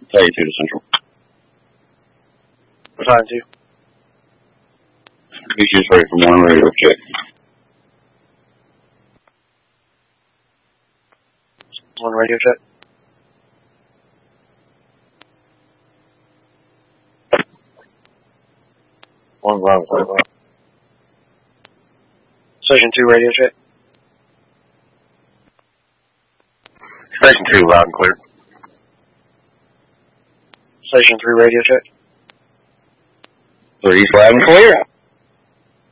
Battalion 2 to Central. Battalion 2. BQ's ready for one radio check. One radio check. One loud and clear. Station 2 radio check. Station 2 loud and clear. Station 3 radio check. 3's loud and clear.